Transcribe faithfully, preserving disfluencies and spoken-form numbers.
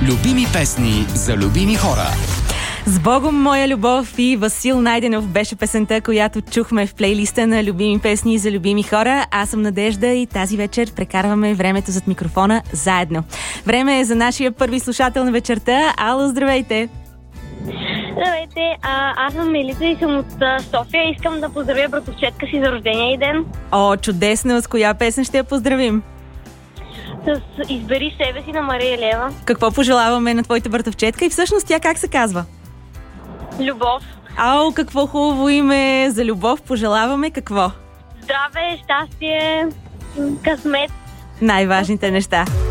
Любими песни за любими хора. С Богом, моя любов и Васил Найденов беше песента, която чухме в плейлиста на любими песни за любими хора. Аз съм Надежда и тази вечер прекарваме времето зад микрофона заедно. Време е за нашия първи слушател на вечерта. Ало, здравейте! Здравейте, а, аз съм Мелица и съм от а, София. Искам да поздравя братовчетка си за рождения й ден. О, чудесно! С коя песен ще я поздравим? С "Избери себе си" на Мария Лева. Какво пожелаваме на твоята братовчетка и всъщност тя как се казва? Любов. Ау, какво хубаво име! За любов пожелаваме какво? Здраве, щастие, късмет. Най-важните неща.